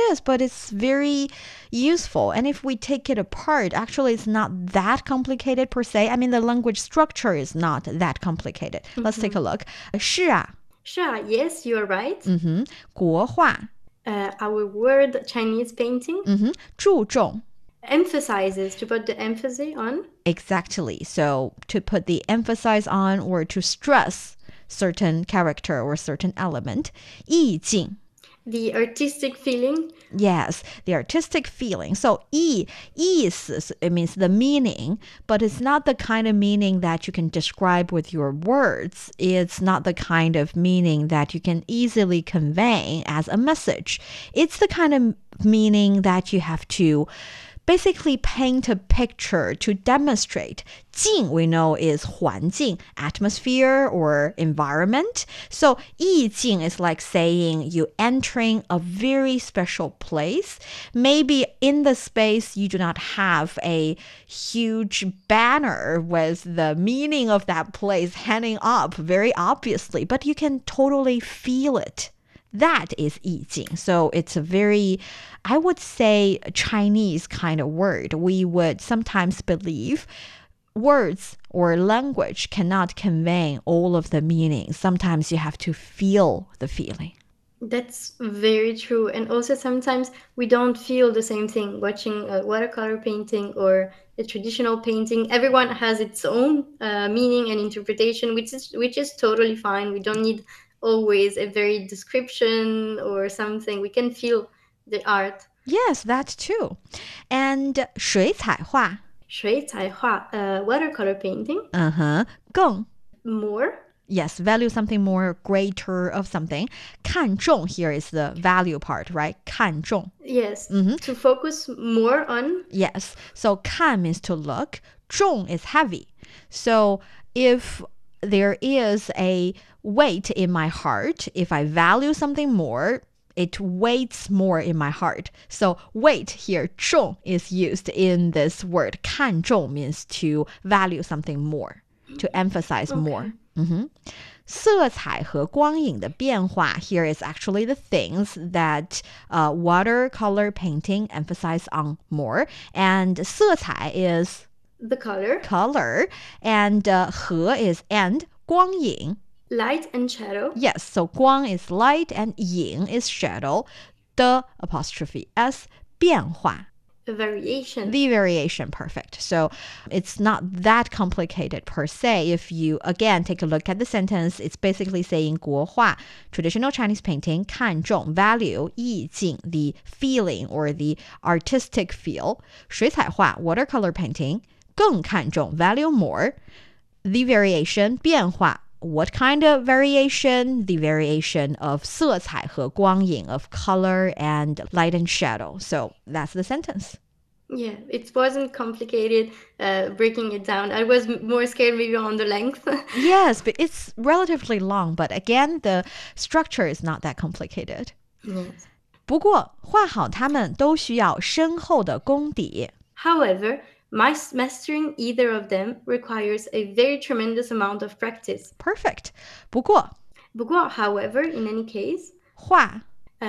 is, but it's very useful. And if we take it apart, actually it's not that complicated per se. I mean, the language structure is not that complicated. Let's take a look. 是啊. Yes, you are right. 国画. Our word Chinese painting. 注重. Emphasizes, to put the emphasis on. Exactly. So to put the emphasis on or to stress certain character or certain element. 意境. The artistic feeling. Yes, the artistic feeling. So 意思, it means the meaning, but it's not the kind of meaning that you can describe with your words. It's not the kind of meaning that you can easily convey as a message. It's the kind of meaning that you have to basically paint a picture to demonstrate. 境 we know is 环境, atmosphere or environment. So 意境 is like saying you entering a very special place. Maybe in the space you do not have a huge banner with the meaning of that place hanging up very obviously, but you can totally feel it. That is 意境. So it's a very, I would say, Chinese kind of word. We would sometimes believe words or language cannot convey all of the meanings. Sometimes you have to feel the feeling. That's very true. And also sometimes we don't feel the same thing watching a watercolor painting or a traditional painting. Everyone has its own meaning and interpretation, which is totally fine. We don't need always a very description or something. We can feel the art. Yes, that's true. And 水彩画. 水彩画, watercolor painting. 更. More. Yes, value something more, greater of something. 看重 here is the value part, right? 看重. Yes, to focus more on. Yes, so 看 means to look. 重 is heavy. So if there is a weight in my heart, if I value something more, it weighs more in my heart. So weight here, 重 is used in this word. 看重 means to value something more, to emphasize more. 色彩和光影的变化 here is actually the things that watercolor painting emphasize on more. And 色彩 is the color, and 和 is and, 光影 light and shadow. Yes, so 光 is light and 影 is shadow. The apostrophe s, 变化. The variation, perfect. So it's not that complicated per se. If you, again, take a look at the sentence, it's basically saying 国画, traditional Chinese painting, 看重, value, 意境, the feeling or the artistic feel. 水彩画, watercolor painting, 更看重, value more. The variation, 变化. What kind of variation? The variation of 色彩和光影, of color and light and shadow. So that's the sentence. Yeah, it wasn't complicated breaking it down. I was more scared maybe on the length. Yes, but it's relatively long. But again, the structure is not that complicated. Yes. 不过画好它们都需要深厚的功底. However, mastering either of them requires a very tremendous amount of practice. Perfect. 不过 however, in any case, 画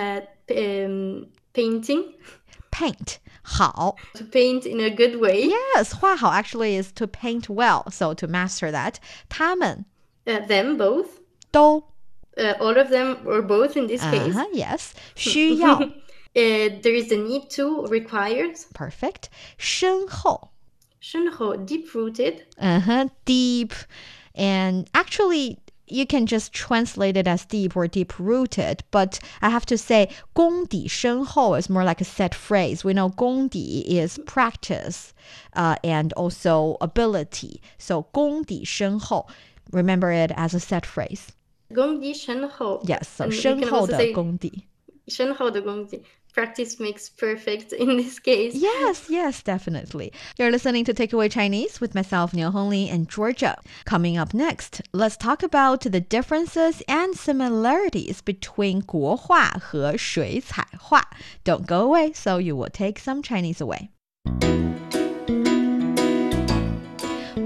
painting. Paint 好 To paint in a good way. Yes, 画好 actually is to paint well. So to master that, 他们 them both. 都 all of them or both in this case. Yes. 需要 there is a need to, requires. Perfect. 深厚 deep-rooted. Deep. And actually, you can just translate it as deep or deep-rooted. But I have to say, 功底深厚 is more like a set phrase. We know 功底 is practice and also ability. So 功底深厚, remember it as a set phrase. 功底深厚. Yes, so 深厚的功底. 深厚的功底. Practice makes perfect in this case. Yes, definitely. You're listening to Takeaway Chinese with myself, Niu Hongli, and Georgia. Coming up next, let's talk about the differences and similarities between 国画和水彩画. Don't go away, so you will take some Chinese away.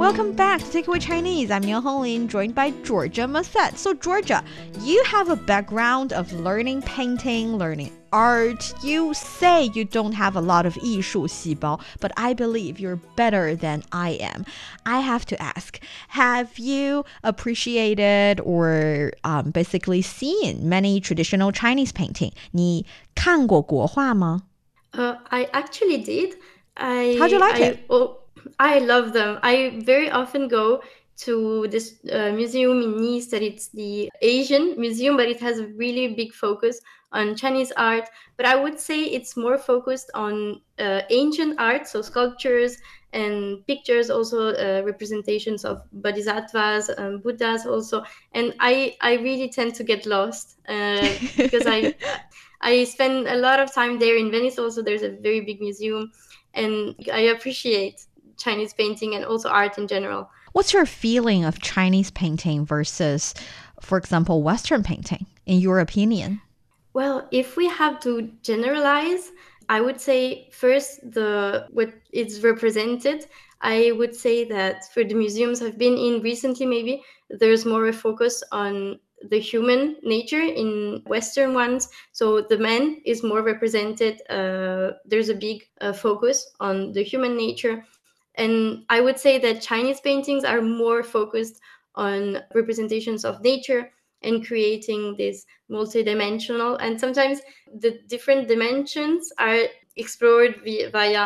Welcome back to Takeaway Chinese. I'm Yang Honglin, joined by Georgia Maset. So Georgia, you have a background of learning painting, learning art. You say you don't have a lot of 艺术细胞, but I believe you're better than I am. I have to ask, have you appreciated or basically seen many traditional Chinese painting? 你看过国画吗? I actually did. How'd you like it? I love them. I very often go to this museum in Nice that it's the Asian museum, but it has a really big focus on Chinese art. But I would say it's more focused on ancient art, so sculptures and pictures, also representations of bodhisattvas and Buddhas also. And I really tend to get lost because I spend a lot of time there in Venice. Also, there's a very big museum, and I appreciate Chinese painting and also art in general. What's your feeling of Chinese painting versus, for example, Western painting, in your opinion? Well, if we have to generalize, I would say first what is represented. I would say that for the museums I've been in recently, maybe there's more a focus on the human nature in Western ones. So the man is more represented. There's a big focus on the human nature. And I would say that Chinese paintings are more focused on representations of nature and creating this multidimensional. And sometimes the different dimensions are explored via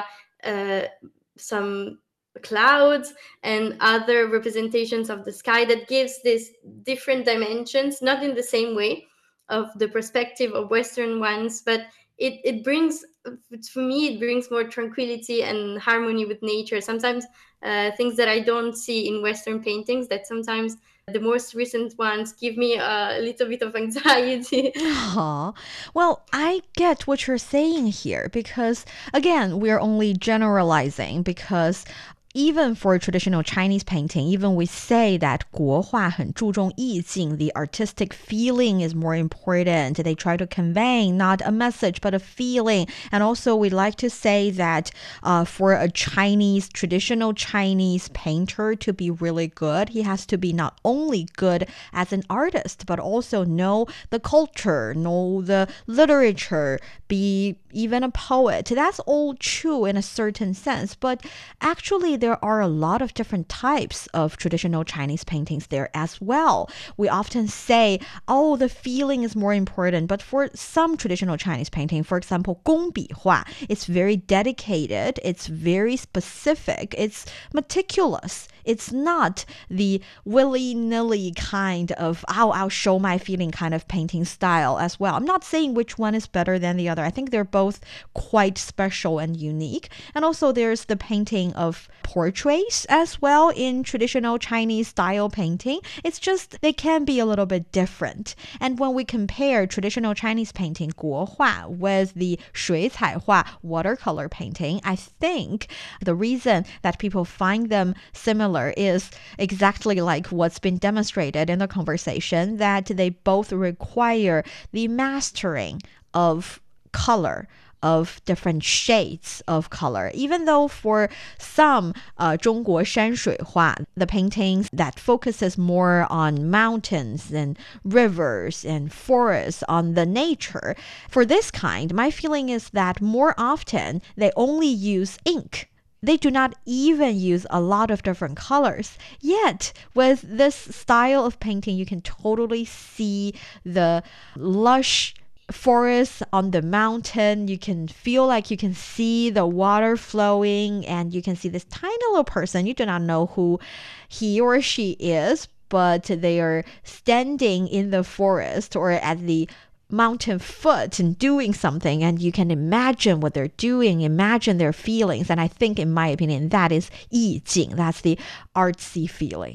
some clouds and other representations of the sky that gives these different dimensions, not in the same way of the perspective of Western ones, but it brings, for me, it brings more tranquility and harmony with nature. Sometimes things that I don't see in Western paintings, that sometimes the most recent ones give me a little bit of anxiety. Aw. Well, I get what you're saying here because, again, we're only generalizing because even for traditional Chinese painting, even we say that 国画很注重意境, the artistic feeling is more important. They try to convey not a message, but a feeling. And also we like to say that for a traditional Chinese painter to be really good, he has to be not only good as an artist, but also know the culture, know the literature, be even a poet. That's all true in a certain sense, but actually there are a lot of different types of traditional Chinese paintings there as well. We often say, oh, the feeling is more important, but for some traditional Chinese painting, for example, 工笔画, it's very dedicated, it's very specific, it's meticulous. It's not the willy-nilly kind of, I'll show my feeling kind of painting style as well. I'm not saying which one is better than the other. I think they're both quite special and unique. And also there's the painting of portraits as well in traditional Chinese style painting. It's just they can be a little bit different. And when we compare traditional Chinese painting, 国画, with the 水彩画, watercolor painting, I think the reason that people find them similar is exactly like what's been demonstrated in the conversation, that they both require the mastering of color, of different shades of color. Even though for some 中国山水画, the paintings that focuses more on mountains and rivers and forests, on the nature, for this kind, my feeling is that more often they only use ink. They do not even use a lot of different colors. Yet, with this style of painting, you can totally see the lush forest on the mountain. You can feel like you can see the water flowing, and you can see this tiny little person. You do not know who he or she is, but they are standing in the forest or at the mountain foot and doing something, and you can imagine what they're doing, imagine their feelings. And I think, in my opinion, that is 意境. That's the artsy feeling.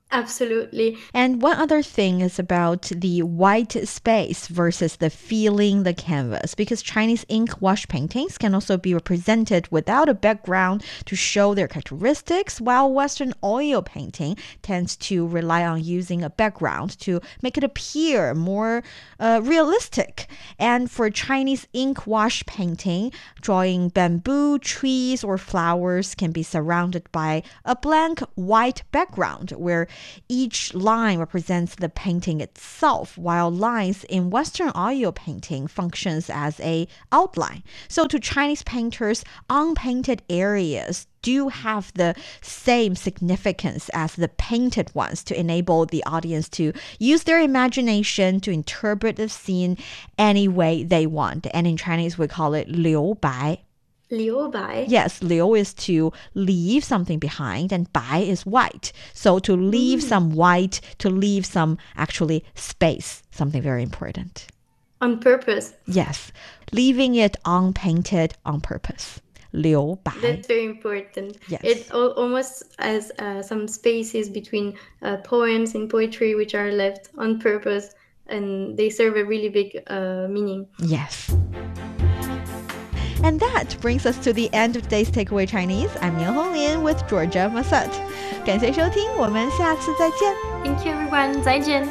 Absolutely. And one other thing is about the white space versus the filling the canvas, because Chinese ink wash paintings can also be represented without a background to show their characteristics, while Western oil painting tends to rely on using a background to make it appear more realistic. And for Chinese ink wash painting, drawing bamboo, trees, or flowers can be surrounded by a blank white background where each line represents the painting itself, while lines in Western oil painting functions as a outline. So to Chinese painters, unpainted areas do have the same significance as the painted ones to enable the audience to use their imagination to interpret the scene any way they want. And in Chinese, we call it 留白. 留白. Yes, 留 is to leave something behind, and 白 is white. So to leave some white, to leave some actually space, something very important. On purpose. Yes, leaving it unpainted on purpose. 留白. That's very important. Yes. It almost as some spaces between poems and poetry which are left on purpose, and they serve a really big meaning. Yes. And that brings us to the end of today's Takeaway Chinese. I'm Nian Honglin with Georgia Massat. 感谢收听，我们下次再见。 Thank you, everyone. 再见。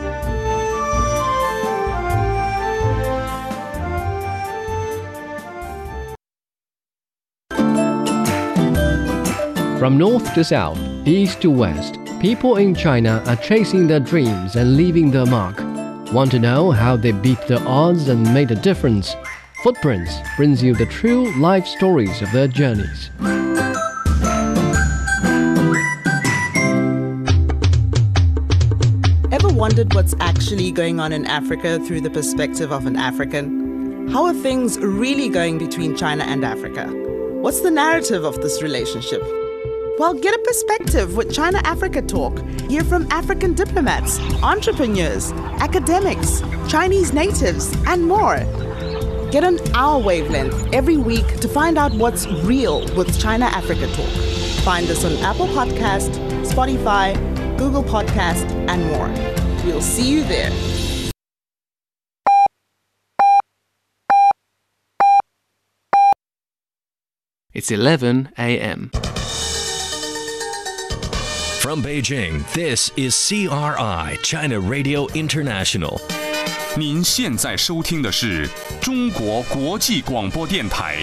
From north to south, east to west, people in China are chasing their dreams and leaving their mark. Want to know how they beat the odds and made a difference? Footprints brings you the true life stories of their journeys. Ever wondered what's actually going on in Africa through the perspective of an African? How are things really going between China and Africa? What's the narrative of this relationship? Well, get a perspective with China-Africa Talk. Hear from African diplomats, entrepreneurs, academics, Chinese natives, and more. Get on our wavelength every week to find out what's real with China-Africa Talk. Find us on Apple Podcast, Spotify, Google Podcast, and more. We'll see you there. It's 11 a.m. From Beijing, this is CRI, China Radio International. 您现在收听的是中国国际广播电台。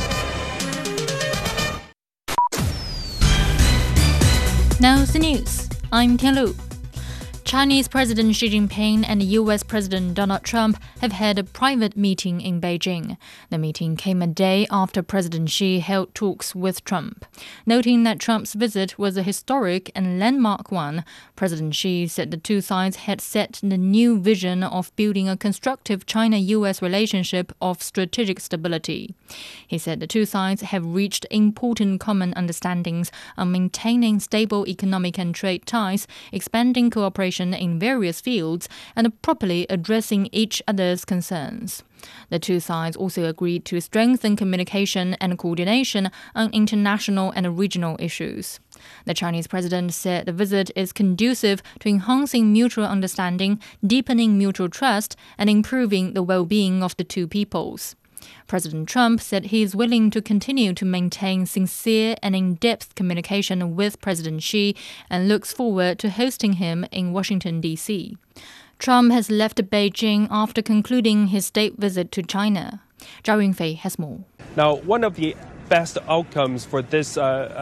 Now's the news. I'm Tian Lu. Chinese President Xi Jinping and US President Donald Trump have had a private meeting in Beijing. The meeting came a day after President Xi held talks with Trump. Noting that Trump's visit was a historic and landmark one, President Xi said the two sides had set the new vision of building a constructive China-US relationship of strategic stability. He said the two sides have reached important common understandings on maintaining stable economic and trade ties, expanding cooperation in various fields, and properly addressing each other's concerns. The two sides also agreed to strengthen communication and coordination on international and regional issues. The Chinese president said the visit is conducive to enhancing mutual understanding, deepening mutual trust, and improving the well-being of the two peoples. President Trump said he is willing to continue to maintain sincere and in-depth communication with President Xi and looks forward to hosting him in Washington, D.C. Trump has left Beijing after concluding his state visit to China. Zhao Yunfei has more. Now, one of the best outcomes for this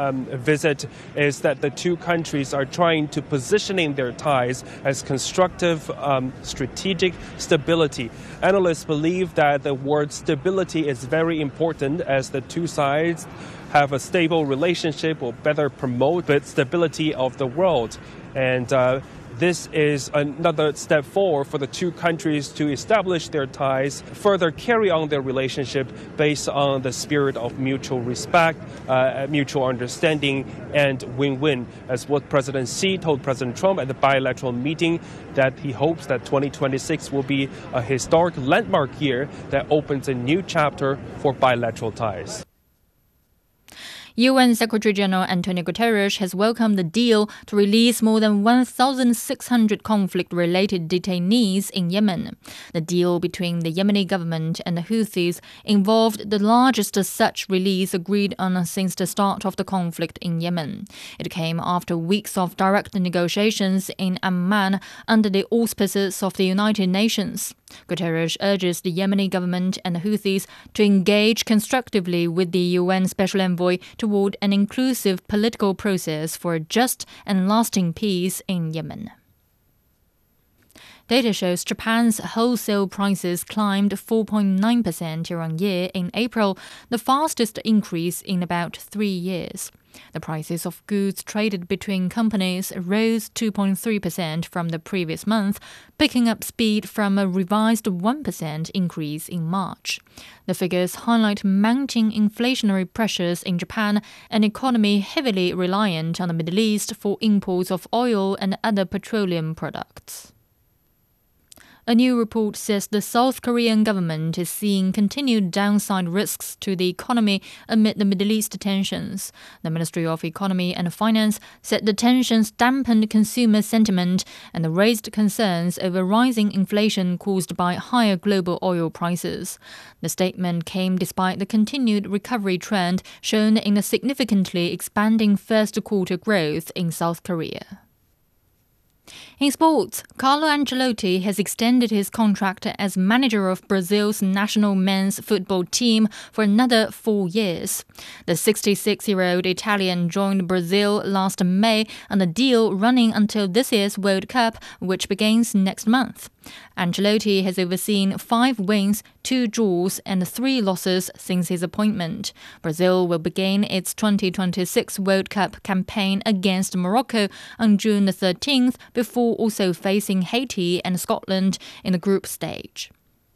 visit is that the two countries are trying to positioning their ties as constructive strategic stability. Analysts believe that the word stability is very important as the two sides have a stable relationship will better promote the stability of the world. And this is another step forward for the two countries to establish their ties, further carry on their relationship based on the spirit of mutual respect, mutual understanding, and win-win. As what President Xi told President Trump at the bilateral meeting, that he hopes that 2026 will be a historic landmark year that opens a new chapter for bilateral ties. UN Secretary General Antonio Guterres has welcomed the deal to release more than 1,600 conflict-related detainees in Yemen. The deal between the Yemeni government and the Houthis involved the largest such release agreed on since the start of the conflict in Yemen. It came after weeks of direct negotiations in Amman under the auspices of the United Nations. Guterres urges the Yemeni government and the Houthis to engage constructively with the UN Special Envoy toward an inclusive political process for a just and lasting peace in Yemen. Data shows Japan's wholesale prices climbed 4.9% year-on-year in April, the fastest increase in about 3 years. The prices of goods traded between companies rose 2.3% from the previous month, picking up speed from a revised 1% increase in March. The figures highlight mounting inflationary pressures in Japan, an economy heavily reliant on the Middle East for imports of oil and other petroleum products. A new report says the South Korean government is seeing continued downside risks to the economy amid the Middle East tensions. The Ministry of Economy and Finance said the tensions dampened consumer sentiment and raised concerns over rising inflation caused by higher global oil prices. The statement came despite the continued recovery trend shown in a significantly expanding first quarter growth in South Korea. In sports, Carlo Ancelotti has extended his contract as manager of Brazil's national men's football team for another 4 years. The 66-year-old Italian joined Brazil last May on a deal running until this year's World Cup, which begins next month. Ancelotti has overseen 5 wins, 2 draws and 3 losses since his appointment. Brazil will begin its 2026 World Cup campaign against Morocco on June 13th before also facing Haiti and Scotland in the group stage.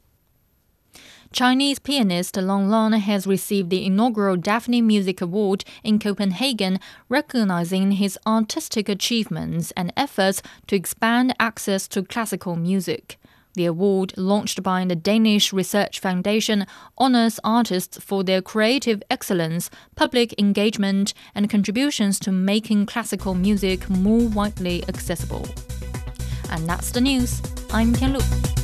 Chinese pianist Long Long has received the inaugural Daphne Music Award in Copenhagen, recognizing his artistic achievements and efforts to expand access to classical music. The award, launched by the Danish Research Foundation, honors artists for their creative excellence, public engagement, and contributions to making classical music more widely accessible. And that's the news. I'm Tian Lu.